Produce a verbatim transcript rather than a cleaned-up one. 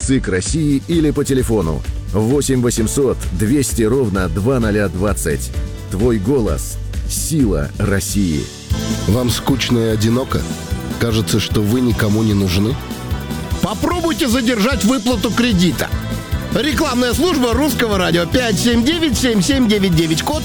ЦИК России или по телефону восемь восемьсот двести ровно двадцать двадцать. Твой голос – сила России. Вам скучно и одиноко? Кажется, что вы никому не нужны? Попробуйте задержать выплату кредита. Рекламная служба Русского радио. Пять семь девять семь семь девять девять, код